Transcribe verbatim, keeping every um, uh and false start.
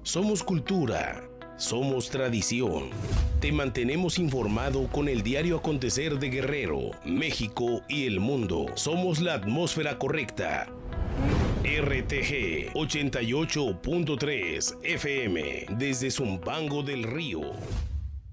somos cultura, somos tradición. Te mantenemos informado con el diario acontecer de Guerrero, México y el mundo. Somos la atmósfera correcta. R T G ochenta y ocho punto tres F M desde Zumpango del Río.